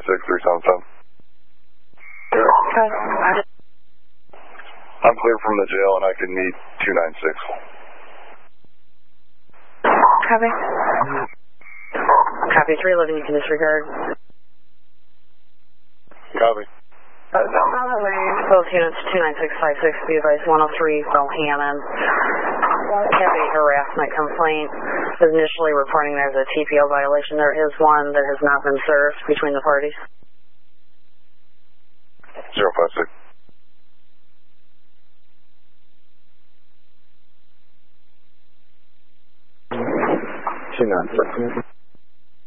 377. Okay. I'm clear from the jail and I can meet 296. Copy. Copy. 311, you can disregard. Copy. Both units 29656, be advised 103, Bohannon. Have a harassment complaint. Initially reporting there's a TPO violation. There is one that has not been served between the parties. 056. 296.